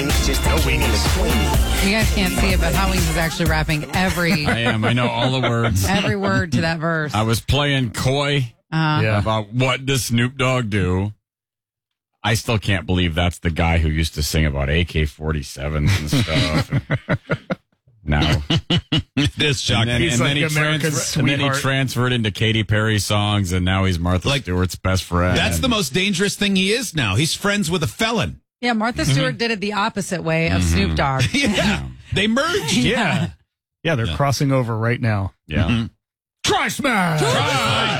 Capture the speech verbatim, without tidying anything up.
It's just a king and a queen. You guys can't see it, but Howings is actually rapping every I am. I know all the words. every word to that verse. I was playing coy Uh, Yeah. about what does Snoop Dogg do. I still can't believe that's the guy who used to sing about A K forty-sevens and stuff. Now, This and shocking. then, He's and like then he America's transfer- and then he sweetheart. transferred into Katy Perry songs, and now he's Martha Like- Stewart's best friend. That's the most dangerous thing he is now. He's friends with a felon. yeah, Martha Stewart did it the opposite way of Snoop Dogg. Yeah. They merged. Yeah. Yeah, they're crossing over right now. Yeah. Try smash!